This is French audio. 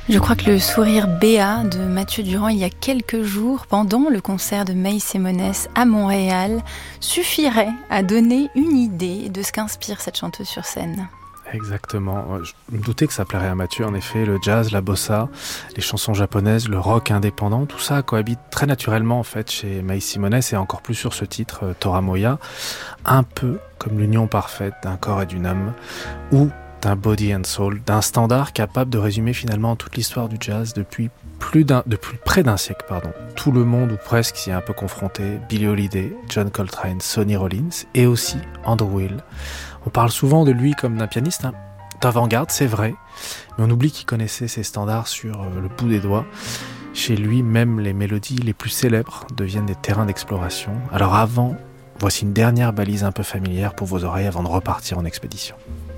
Je crois que le sourire béat de Mathieu Durand il y a quelques jours, pendant le concert de May Semonès à Montréal, suffirait à donner une idée de ce qu'inspire cette chanteuse sur scène. Exactement. Je me doutais que ça plairait à Mathieu, en effet. Le jazz, la bossa, les chansons japonaises, le rock indépendant, tout ça cohabite très naturellement en fait chez May Semonès et encore plus sur ce titre Tora Moya, un peu comme l'union parfaite d'un corps et d'une âme, ou d'un body and soul, d'un standard capable de résumer finalement toute l'histoire du jazz depuis près d'un siècle. Tout le monde ou presque s'y est un peu confronté. Billie Holiday, John Coltrane, Sonny Rollins et aussi Andrew Hill. On parle souvent de lui comme d'un pianiste d'avant-garde, c'est vrai, mais on oublie qu'il connaissait ses standards sur le bout des doigts. Chez lui, même les mélodies les plus célèbres deviennent des terrains d'exploration. Alors voici une dernière balise un peu familière pour vos oreilles avant de repartir en expédition.